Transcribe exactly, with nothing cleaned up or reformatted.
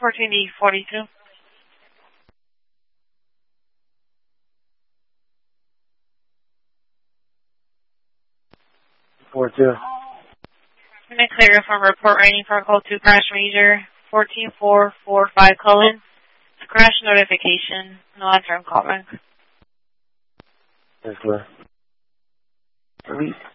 fourteen D forty-two. four two. I'm going to clear from report rating for call two crash major fourteen four four five colon. It's a crash notification. No answer on call back. That's clear. Release.